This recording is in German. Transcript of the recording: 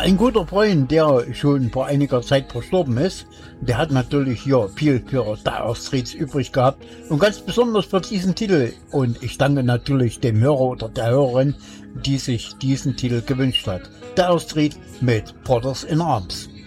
Ein guter Freund, der schon vor einiger Zeit verstorben ist, der hat natürlich hier viel für Dire Straits übrig gehabt und ganz besonders für diesen Titel. Und ich danke natürlich dem Hörer oder der Hörerin, die sich diesen Titel gewünscht hat. Dire Straits mit Brothers in Arms.